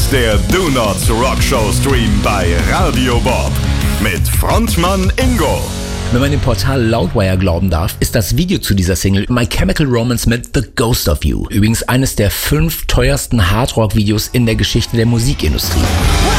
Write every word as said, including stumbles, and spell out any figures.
ist der Do Not Rock Show Stream bei Radio Bob mit Frontmann Ingo. Wenn man dem Portal Loudwire glauben darf, ist das Video zu dieser Single My Chemical Romance mit The Ghost of You. Übrigens eines der fünf teuersten Hardrock-Videos in der Geschichte der Musikindustrie.